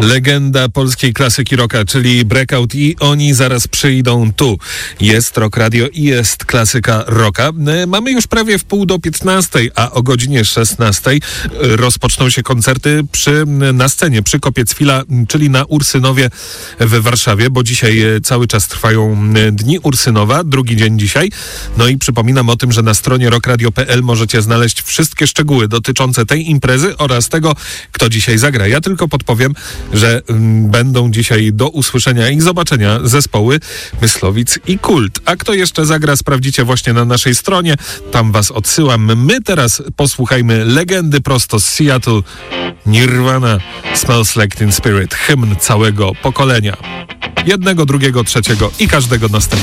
Legenda polskiej klasyki rocka, czyli Breakout i oni zaraz przyjdą tu. Jest Rock Radio i jest klasyka rocka. Mamy już prawie w 14:30, a o godzinie 16 rozpoczną się koncerty na scenie przy Kopiec-Fila, czyli na Ursynowie w Warszawie, bo dzisiaj cały czas trwają Dni Ursynowa, drugi dzień dzisiaj. No i przypominam o tym, że na stronie rockradio.pl możecie znaleźć wszystkie szczegóły dotyczące tej imprezy oraz tego, kto dzisiaj zagra. Ja tylko podpowiem, że będą dzisiaj do usłyszenia i zobaczenia zespoły Myslowic i Kult. A kto jeszcze zagra, sprawdzicie właśnie na naszej stronie. Tam was odsyłam. My teraz posłuchajmy legendy prosto z Seattle. Nirvana, Smells Like Teen Spirit. Hymn całego pokolenia. Jednego, drugiego, trzeciego i każdego następnego.